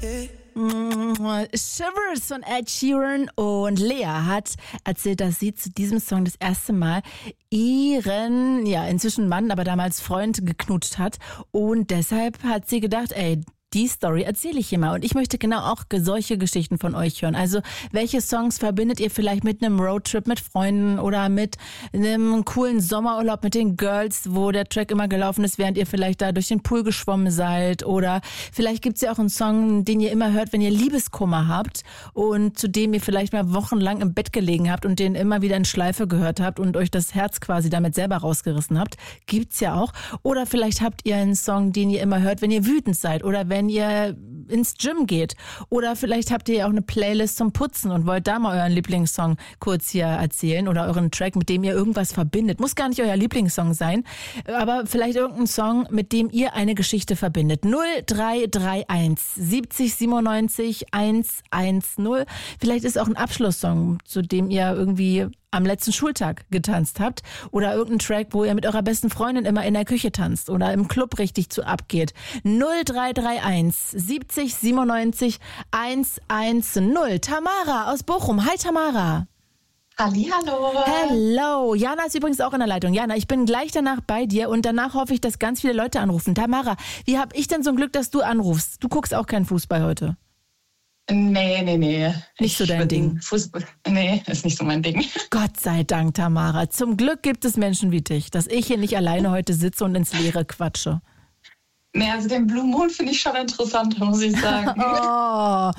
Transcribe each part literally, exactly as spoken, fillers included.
Shivers von Ed Sheeran, und Lea hat erzählt, dass sie zu diesem Song das erste Mal ihren, ja inzwischen Mann, aber damals Freund geknutscht hat, und deshalb hat sie gedacht, ey, die Story erzähle ich hier mal. Und ich möchte genau auch solche Geschichten von euch hören. Also, welche Songs verbindet ihr vielleicht mit einem Roadtrip mit Freunden oder mit einem coolen Sommerurlaub mit den Girls, wo der Track immer gelaufen ist, während ihr vielleicht da durch den Pool geschwommen seid? Oder vielleicht gibt's ja auch einen Song, den ihr immer hört, wenn ihr Liebeskummer habt und zu dem ihr vielleicht mal wochenlang im Bett gelegen habt und den immer wieder in Schleife gehört habt und euch das Herz quasi damit selber rausgerissen habt. Gibt's ja auch. Oder vielleicht habt ihr einen Song, den ihr immer hört, wenn ihr wütend seid oder wenn wenn ihr ins Gym geht. Oder vielleicht habt ihr ja auch eine Playlist zum Putzen und wollt da mal euren Lieblingssong kurz hier erzählen oder euren Track, mit dem ihr irgendwas verbindet. Muss gar nicht euer Lieblingssong sein, aber vielleicht irgendein Song, mit dem ihr eine Geschichte verbindet. null drei drei eins siebzig siebenundneunzig hundertzehn. Vielleicht ist auch ein Abschlusssong, zu dem ihr irgendwie am letzten Schultag getanzt habt, oder irgendein Track, wo ihr mit eurer besten Freundin immer in der Küche tanzt oder im Club richtig zu abgeht. null drei drei eins siebzig siebenundneunzig hundertzehn. Tamara aus Bochum. Hi Tamara. Hallihallo. Hello. Jana ist übrigens auch in der Leitung. Jana, ich bin gleich danach bei dir und danach hoffe ich, dass ganz viele Leute anrufen. Tamara, wie habe ich denn so ein Glück, dass du anrufst? Du guckst auch keinen Fußball heute. Nee, nee, nee. Nicht so dein Ding? Fußball. Nee, ist nicht so mein Ding. Gott sei Dank, Tamara. Zum Glück gibt es Menschen wie dich, dass ich hier nicht alleine heute sitze und ins Leere quatsche. Nee, also den Blue Moon finde ich schon interessant, muss ich sagen. Oh,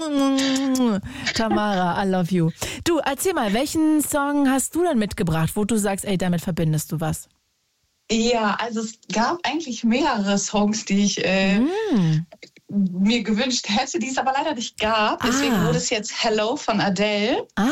Tamara, I love you. Du, erzähl mal, welchen Song hast du denn mitgebracht, wo du sagst, ey, damit verbindest du was? Ja, also es gab eigentlich mehrere Songs, die ich äh, mm. mir gewünscht hätte, die es aber leider nicht gab. Deswegen ah. wurde es jetzt Hello von Adele. Ah.